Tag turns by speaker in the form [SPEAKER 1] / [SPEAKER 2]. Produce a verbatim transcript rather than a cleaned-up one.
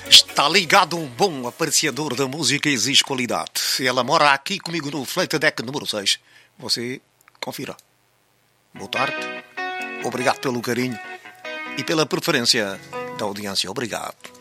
[SPEAKER 1] Está ligado um bom apreciador da música, exige qualidade. Ela mora aqui comigo no Fleita Deck número seis. Você confira. Boa tarde. Obrigado pelo carinho e pela preferência da audiência. Obrigado.